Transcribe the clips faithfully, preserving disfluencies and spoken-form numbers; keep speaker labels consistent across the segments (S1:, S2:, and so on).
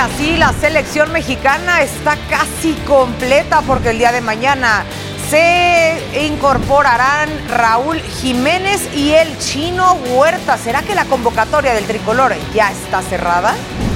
S1: así la selección mexicana está casi completa porque el día de mañana se incorporarán Raúl Jiménez y el Chino Huerta. ¿Será que la convocatoria del tricolor ya está cerrada?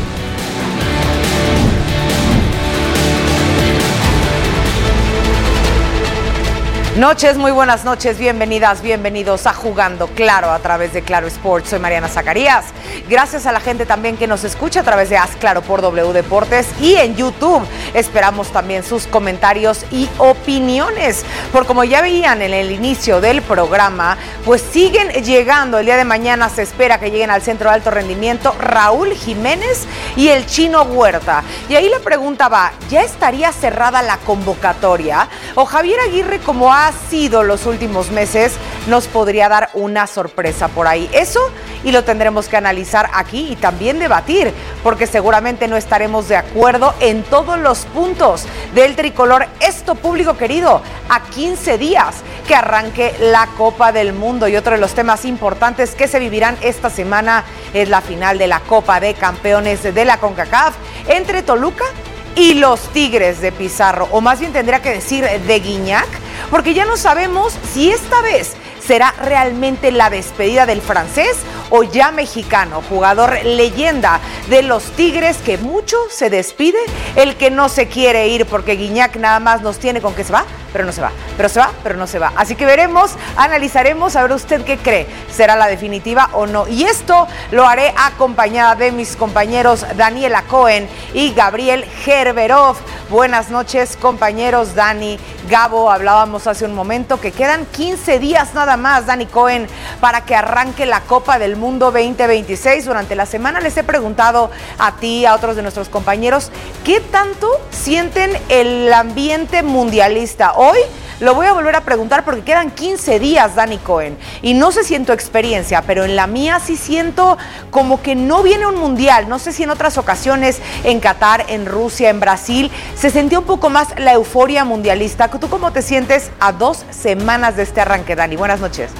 S1: Noches, muy buenas noches, bienvenidas, bienvenidos a Jugando Claro a través de Claro Sports. Soy Mariana Zacarías. Gracias a la gente también que nos escucha a través de Haz Claro por W Deportes y en YouTube. Esperamos también sus comentarios y opiniones. Por como ya veían en el inicio del programa, pues siguen llegando. El día de mañana se espera que lleguen al Centro de Alto Rendimiento Raúl Jiménez y el Chino Huerta. Y ahí la pregunta va, ¿ya estaría cerrada la convocatoria? ¿O Javier Aguirre, como ha sido los últimos meses, nos podría dar una sorpresa por ahí? Eso y lo tendremos que analizar aquí y también debatir, porque seguramente no estaremos de acuerdo en todos los puntos del tricolor. Esto, público querido, a quince días que arranque la Copa del Mundo. Y otro de los temas importantes que se vivirán esta semana es la final de la Copa de Campeones de la CONCACAF entre Toluca y los Tigres de Pizarro, o más bien tendría que decir de Guiñac, porque ya no sabemos si esta vez será realmente la despedida del francés o ya mexicano, jugador leyenda de los Tigres, que mucho se despide, el que no se quiere ir, porque Guiñac nada más nos tiene con que se va, pero no se va, pero se va, pero no se va. Así que veremos, analizaremos, a ver usted qué cree, ¿será la definitiva o no? Y esto lo haré acompañada de mis compañeros Daniela Cohen y Gabriel Gerberov. Buenas noches, compañeros. Dani, Gabo, hablábamos hace un momento que quedan quince días nada más, Dani Cohen, para que arranque la Copa del Mundo veinte veintiséis. Durante la semana les he preguntado a ti, a otros de nuestros compañeros, ¿qué tanto sienten el ambiente mundialista? Hoy lo voy a volver a preguntar porque quedan quince días, Dani Cohen, y no sé si en tu experiencia, pero en la mía sí siento como que no viene un mundial. No sé si en otras ocasiones, en Qatar, en Rusia, en Brasil, se sentía un poco más la euforia mundialista. ¿Tú cómo te sientes a dos semanas de este arranque, Dani? Buenas noches.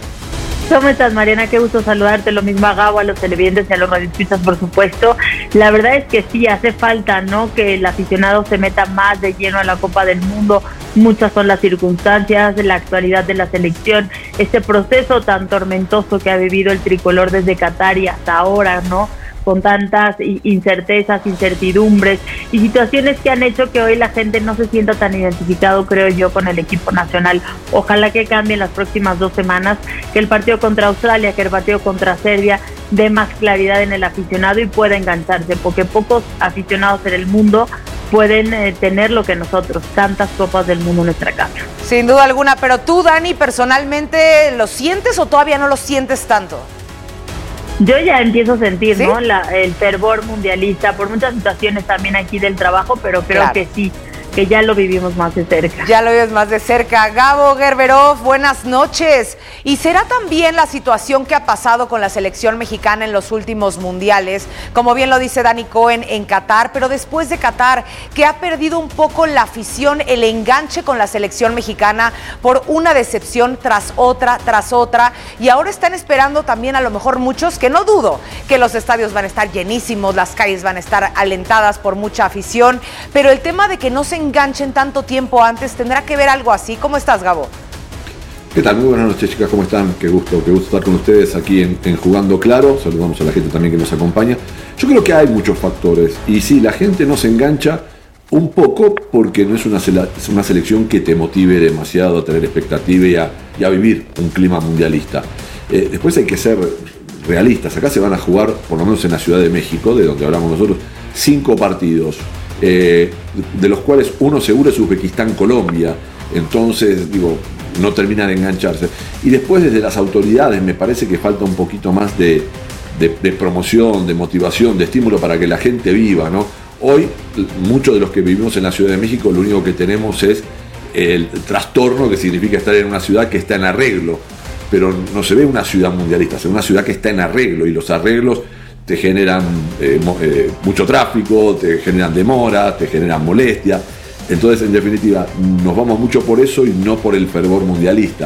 S2: ¿Cómo estás, Mariana? Qué gusto saludarte. Lo mismo a Gabo, a los televidentes y a los radioescuchas, por supuesto. La verdad es que sí, hace falta, ¿no?, que el aficionado se meta más de lleno a la Copa del Mundo. Muchas son las circunstancias, la actualidad de la selección, este proceso tan tormentoso que ha vivido el tricolor desde Qatar y hasta ahora, ¿no?, con tantas incertezas, incertidumbres y situaciones que han hecho que hoy la gente no se sienta tan identificado, creo yo, con el equipo nacional. Ojalá que cambie en las próximas dos semanas, que el partido contra Australia, que el partido contra Serbia dé más claridad en el aficionado y pueda engancharse, porque pocos aficionados en el mundo pueden eh, tener lo que nosotros, tantas Copas del Mundo en nuestra casa.
S1: Sin duda alguna, pero tú, Dani, personalmente, ¿lo sientes o todavía no lo sientes tanto?
S2: Yo ya empiezo a sentir,
S1: ¿sí?,
S2: ¿no?, La, el fervor mundialista por muchas situaciones también aquí del trabajo, pero creo claro. que sí, que ya lo vivimos más de cerca.
S1: Ya lo vives más de cerca. Gabo Gerberov, buenas noches. ¿Y será también la situación que ha pasado con la selección mexicana en los últimos mundiales? Como bien lo dice Dani Cohen, en Qatar, pero después de Qatar, que ha perdido un poco la afición, el enganche con la selección mexicana por una decepción tras otra, tras otra, y ahora están esperando también a lo mejor muchos, que no dudo que los estadios van a estar llenísimos, las calles van a estar alentadas por mucha afición, pero el tema de que no se enganchen tanto tiempo antes, ¿tendrá que ver algo así? ¿Cómo estás, Gabo?
S3: ¿Qué tal? Muy buenas noches, chicas, ¿cómo están? Qué gusto, qué gusto estar con ustedes aquí en, en Jugando Claro. Saludamos a la gente también que nos acompaña. Yo creo que hay muchos factores, y sí, la gente no se engancha un poco porque no es una, es una selección que te motive demasiado a tener expectativa y a, y a vivir un clima mundialista. Eh, después hay que ser realistas. Acá se van a jugar, por lo menos en la Ciudad de México, de donde hablamos nosotros, cinco partidos. Eh, de los cuales uno seguro es Uzbekistán-Colombia, entonces digo, no termina de engancharse. Y después desde las autoridades me parece que falta un poquito más de, de, de promoción, de motivación, de estímulo para que la gente viva, ¿no? Hoy muchos de los que vivimos en la Ciudad de México lo único que tenemos es el trastorno que significa estar en una ciudad que está en arreglo, pero no se ve una ciudad mundialista, se ve una ciudad que está en arreglo, y los arreglos te generan eh, eh, mucho tráfico, te generan demora, te generan molestia. Entonces, en definitiva, nos vamos mucho por eso y no por el fervor mundialista.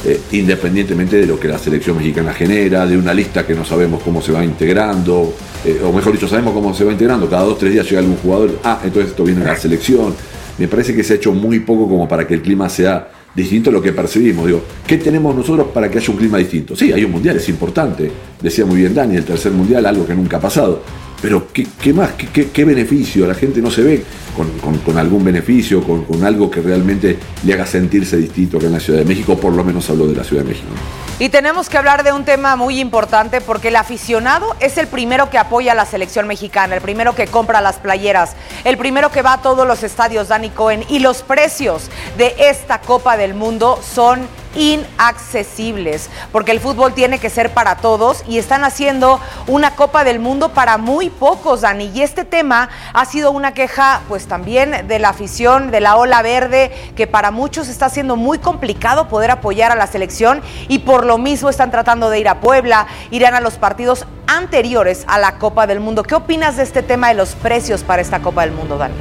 S3: eh, independientemente de lo que la selección mexicana genera, de una lista que no sabemos cómo se va integrando, eh, o mejor dicho, sabemos cómo se va integrando, cada dos, tres días llega algún jugador, ah, entonces esto viene de la selección. Me parece que se ha hecho muy poco como para que el clima sea distinto a lo que percibimos. Digo, ¿qué tenemos nosotros para que haya un clima distinto? Sí, hay un mundial, es importante, decía muy bien Dani, el tercer mundial, algo que nunca ha pasado. Pero ¿qué, qué más? ¿Qué, qué, qué beneficio? La gente no se ve con, con, con algún beneficio, con, con algo que realmente le haga sentirse distinto que en la Ciudad de México, por lo menos hablo de la Ciudad de México.
S1: Y tenemos que hablar de un tema muy importante porque el aficionado es el primero que apoya a la selección mexicana, el primero que compra las playeras, el primero que va a todos los estadios, Dani Cohen, y los precios de esta Copa del Mundo son inaccesibles, porque el fútbol tiene que ser para todos y están haciendo una Copa del Mundo para muy pocos, Dani, y este tema ha sido una queja pues también de la afición, de la ola verde, que para muchos está siendo muy complicado poder apoyar a la selección y por lo mismo están tratando de ir a Puebla, irán a los partidos anteriores a la Copa del Mundo. ¿Qué opinas de este tema de los precios para esta Copa del Mundo, Dani?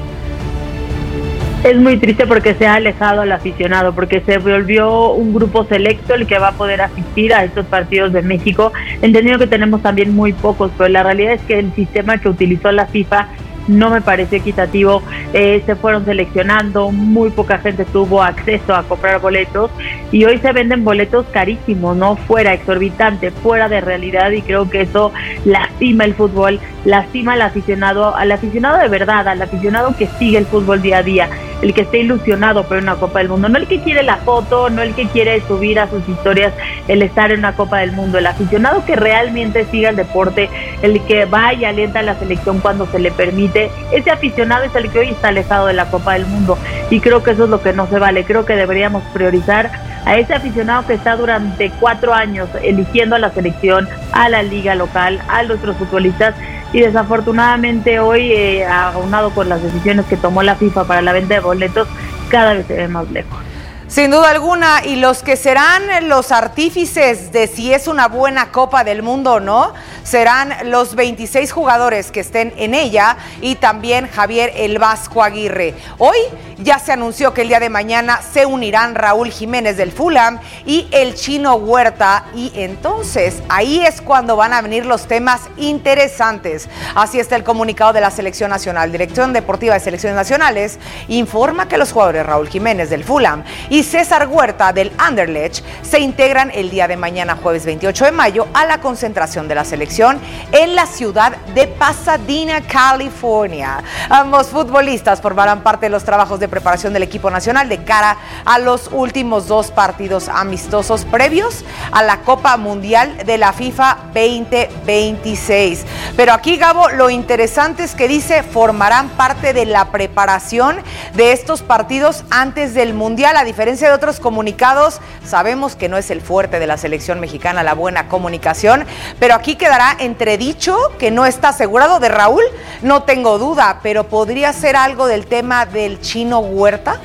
S2: Es muy triste porque se ha alejado al aficionado, porque se volvió un grupo selecto el que va a poder asistir a estos partidos de México, entendiendo que tenemos también muy pocos, pero la realidad es que el sistema que utilizó la FIFA no me parece equitativo. Eh, se fueron seleccionando, muy poca gente tuvo acceso a comprar boletos y hoy se venden boletos carísimos, ¿no? Fuera, exorbitante, fuera de realidad, y creo que eso lastima el fútbol, lastima al aficionado, al aficionado de verdad, al aficionado que sigue el fútbol día a día, el que esté ilusionado por una Copa del Mundo, no el que quiere la foto, no el que quiere subir a sus historias el estar en una Copa del Mundo, el aficionado que realmente siga el deporte, el que va y alienta a la selección cuando se le permite. Ese aficionado es el que hoy está alejado de la Copa del Mundo y creo que eso es lo que no se vale. Creo que deberíamos priorizar a ese aficionado que está durante cuatro años eligiendo a la selección, a la liga local, a nuestros futbolistas, y desafortunadamente hoy, eh, aunado con las decisiones que tomó la FIFA para la venta de boletos, cada vez se ve más lejos.
S1: Sin duda alguna, y los que serán los artífices de si es una buena Copa del Mundo o no, serán los veintiséis jugadores que estén en ella y también Javier El Vasco Aguirre. Hoy ya se anunció que el día de mañana se unirán Raúl Jiménez del Fulham y el Chino Huerta, y entonces ahí es cuando van a venir los temas interesantes. Así está el comunicado de la Selección Nacional. Dirección Deportiva de Selecciones Nacionales informa que los jugadores Raúl Jiménez del Fulham y César Huerta del Anderlecht se integran el día de mañana, jueves veintiocho de mayo, a la concentración de la selección en la ciudad de Pasadena, California. Ambos futbolistas formarán parte de los trabajos de preparación del equipo nacional de cara a los últimos dos partidos amistosos previos a la Copa Mundial de la FIFA veinte veintiséis. Pero aquí, Gabo, lo interesante es que dice formarán parte de la preparación de estos partidos antes del Mundial. A diferencia de otros comunicados, sabemos que no es el fuerte de la selección mexicana la buena comunicación, pero aquí quedará entredicho que no está asegurado. De Raúl no tengo duda, pero ¿podría ser algo del tema del Chino Huerta?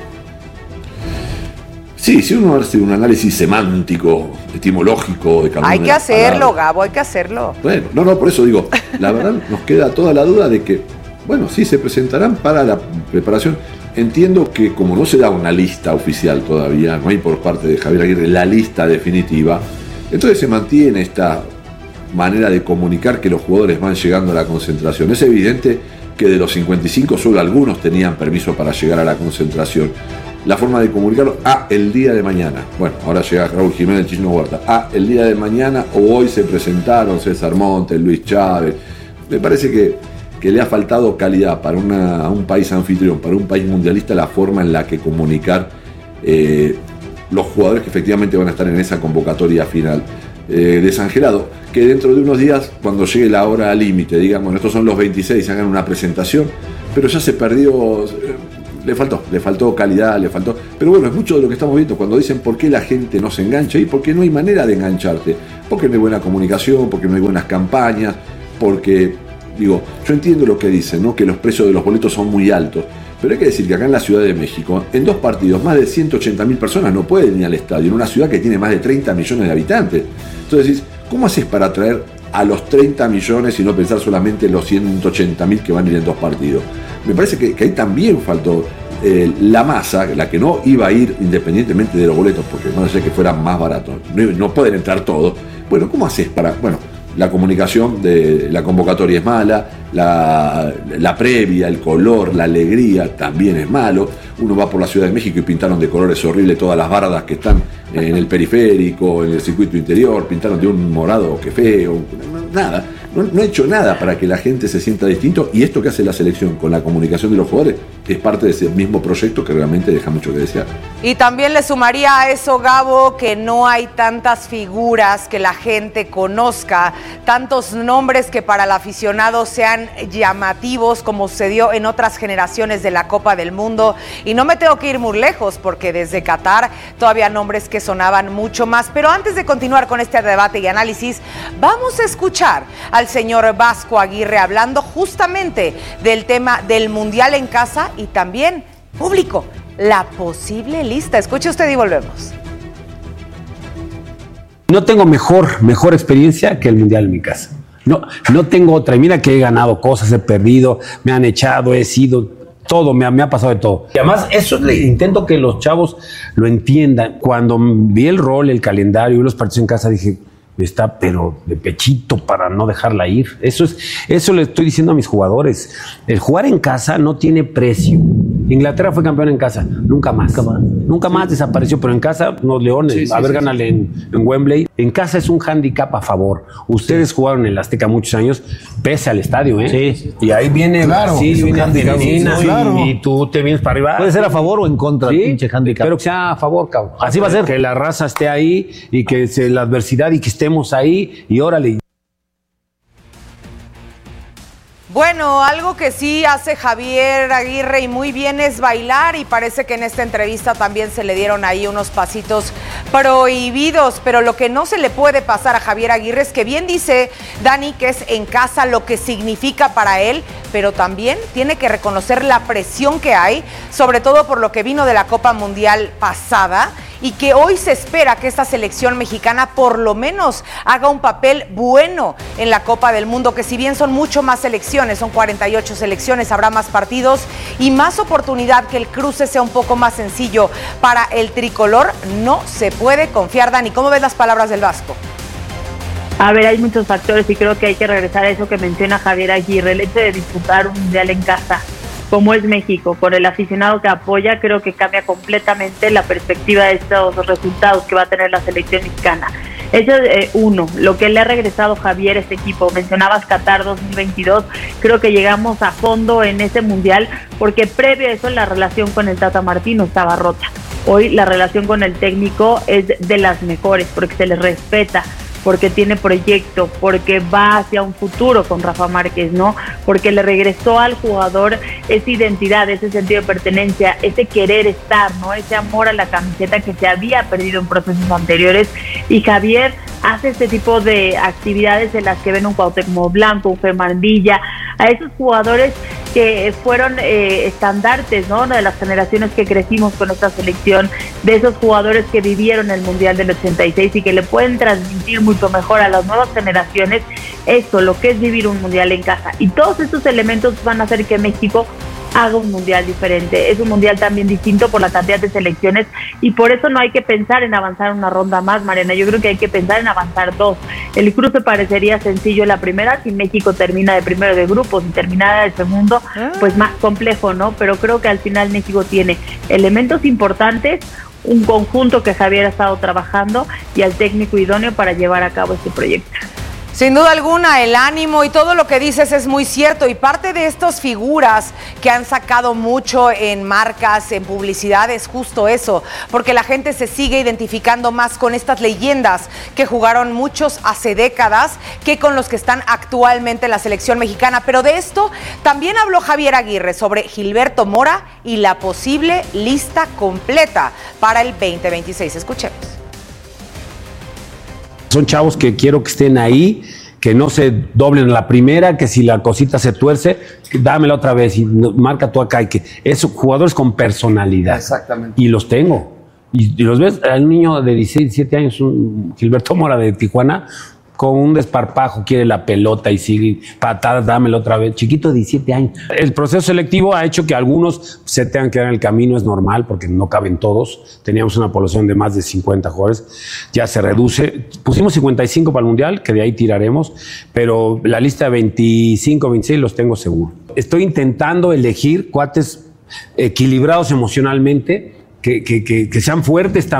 S3: Sí, si uno hace un análisis semántico, etimológico, de cada
S1: Hay que hacerlo, Gabo, hay que hacerlo.
S3: Bueno, no, no, por eso digo, la verdad nos queda toda la duda de que, bueno, sí, se presentarán para la preparación. Entiendo que como no se da una lista oficial todavía, no hay por parte de Javier Aguirre la lista definitiva, entonces se mantiene esta manera de comunicar que los jugadores van llegando a la concentración. Es evidente que de los cincuenta y cinco solo algunos tenían permiso para llegar a la concentración. La forma de comunicarlo, ah, el día de mañana. Bueno, ahora llega Raúl Jiménez, Chino Huerta. Ah, el día de mañana o hoy se presentaron César Montes, Luis Chávez. Me parece que que le ha faltado calidad para una, un país anfitrión, para un país mundialista, la forma en la que comunicar eh, los jugadores que efectivamente van a estar en esa convocatoria final. Eh, desangelado, que dentro de unos días, cuando llegue la hora límite, digamos, estos son los veintiséis, hagan una presentación, pero ya se perdió, eh, le faltó, le faltó calidad, le faltó, pero bueno, es mucho de lo que estamos viendo cuando dicen por qué la gente no se engancha y por qué no hay manera de engancharte, porque no hay buena comunicación, porque no hay buenas campañas, porque... Digo, yo entiendo lo que dicen, ¿no? Que los precios de los boletos son muy altos, pero hay que decir que acá en la Ciudad de México, en dos partidos, más de ciento ochenta mil personas no pueden ir al estadio, en una ciudad que tiene más de treinta millones de habitantes. Entonces decís, ¿cómo haces para atraer a los treinta millones y no pensar solamente en los ciento ochenta mil que van a ir en dos partidos? Me parece que, que ahí también faltó. eh, la masa, la que no iba a ir independientemente de los boletos, porque no sé que fuera más barato, no, no pueden entrar todos. Bueno, ¿cómo haces para...? Bueno, la comunicación de la convocatoria es mala, la, la previa, el color, la alegría también es malo. Uno va por la Ciudad de México y pintaron de colores horribles todas las bardas que están en el periférico, en el circuito interior, pintaron de un morado que feo, nada. No, no he hecho nada para que la gente se sienta distinto, y esto que hace la selección con la comunicación de los jugadores es parte de ese mismo proyecto que realmente deja mucho que desear.
S1: Y también le sumaría a eso, Gabo, que no hay tantas figuras que la gente conozca, tantos nombres que para el aficionado sean llamativos como se dio en otras generaciones de la Copa del Mundo. Y no me tengo que ir muy lejos, porque desde Qatar todavía nombres que sonaban mucho más. Pero antes de continuar con este debate y análisis, vamos a escuchar al señor Vasco Aguirre hablando justamente del tema del Mundial en casa y también público, la posible lista. Escuche usted y volvemos.
S4: No tengo mejor, mejor experiencia que el Mundial en mi casa. No, no tengo otra. Y mira que he ganado cosas, he perdido, me han echado, he sido... Todo, me ha, me ha pasado de todo. Y además, eso le intento que los chavos lo entiendan. Cuando vi el rol, el calendario y los partidos en casa, dije, está pero de pechito para no dejarla ir. Eso es, eso le estoy diciendo a mis jugadores. El jugar en casa no tiene precio. Inglaterra fue campeón en casa, nunca más. Nunca más, nunca más desapareció, pero en casa, los Leones, sí, sí, a ver, sí, gánale sí. En, en Wembley. En casa es un hándicap a favor. Ustedes sí. jugaron en el Azteca muchos años, pese al estadio, ¿eh? Sí. Y ahí viene
S5: claro,
S4: Brasil, viene Argentina,
S5: sí, claro.
S4: y, y tú te vienes para arriba.
S5: Puede ser a favor o en contra,
S4: sí,
S5: pinche hándicap.
S4: Espero que sea a favor, cabrón.
S5: Así va a ser.
S4: Que la raza esté ahí y que se, la adversidad y que estemos ahí y órale.
S1: Bueno, algo que sí hace Javier Aguirre y muy bien es bailar, y parece que en esta entrevista también se le dieron ahí unos pasitos prohibidos, pero lo que no se le puede pasar a Javier Aguirre es que bien dice Dani que es en casa lo que significa para él, pero también tiene que reconocer la presión que hay, sobre todo por lo que vino de la Copa Mundial pasada, y que hoy se espera que esta selección mexicana por lo menos haga un papel bueno en la Copa del Mundo, que si bien son mucho más selecciones, son cuarenta y ocho selecciones, habrá más partidos y más oportunidad que el cruce sea un poco más sencillo para el tricolor. No se puede confiar, Dani. ¿Cómo ves las palabras del Vasco?
S2: A ver, hay muchos factores y creo que hay que regresar a eso que menciona Javier Aguirre, el hecho de disputar un mundial en casa, como es México, con el aficionado que apoya, creo que cambia completamente la perspectiva de estos resultados que va a tener la selección mexicana. Eso es eh, uno, lo que le ha regresado Javier a este equipo. Mencionabas Qatar dos mil veintidós, creo que llegamos a fondo en ese mundial, porque previo a eso la relación con el Tata Martino estaba rota. Hoy la relación con el técnico es de las mejores, porque se les respeta, porque tiene proyecto, porque va hacia un futuro con Rafa Márquez, ¿no? Porque le regresó al jugador esa identidad, ese sentido de pertenencia, ese querer estar, ¿no? Ese amor a la camiseta que se había perdido en procesos anteriores. Y Javier hace este tipo de actividades en las que ven un Cuauhtémoc Blanco, un Germán Villa, a esos jugadores que fueron eh, estandartes, ¿no? De las generaciones que crecimos con esta selección, de esos jugadores que vivieron el Mundial del ochenta y seis y que le pueden transmitir mucho mejor a las nuevas generaciones esto, lo que es vivir un Mundial en casa. Y todos estos elementos van a hacer que México haga un mundial diferente. Es un mundial también distinto por la cantidad de selecciones, y por eso no hay que pensar en avanzar una ronda más, Mariana. Yo creo que hay que pensar en avanzar dos. El cruce parecería sencillo la primera, si México termina de primero de grupos y terminara de segundo, pues más complejo, ¿no? Pero creo que al final México tiene elementos importantes, un conjunto que Javier ha estado trabajando y al técnico idóneo para llevar a cabo este proyecto.
S1: Sin duda alguna, el ánimo y todo lo que dices es muy cierto, y parte de estas figuras que han sacado mucho en marcas, en publicidad, es justo eso, porque la gente se sigue identificando más con estas leyendas que jugaron muchos hace décadas que con los que están actualmente en la selección mexicana. Pero de esto también habló Javier Aguirre sobre Gilberto Mora y la posible lista completa para el veinte veintiséis. Escuchemos.
S4: Son chavos que quiero que estén ahí, que no se doblen a la primera, que si la cosita se tuerce, dámela otra vez y marca tú acá. Y que esos jugadores con personalidad.
S5: Exactamente.
S4: Y los tengo. Y, y los ves, hay un niño de dieciséis, diecisiete años, un Gilberto Mora de Tijuana, con un desparpajo quiere la pelota y sigue patadas, dámela otra vez. Chiquito de diecisiete años. El proceso selectivo ha hecho que algunos se tengan que dar en el camino, es normal porque no caben todos. Teníamos una población de más de cincuenta jugadores, ya se reduce. Pusimos cincuenta y cinco para el Mundial, que de ahí tiraremos, pero la lista de veinticinco, veintiséis los tengo seguro. Estoy intentando elegir cuates equilibrados emocionalmente, que, que, que, que sean fuertes también.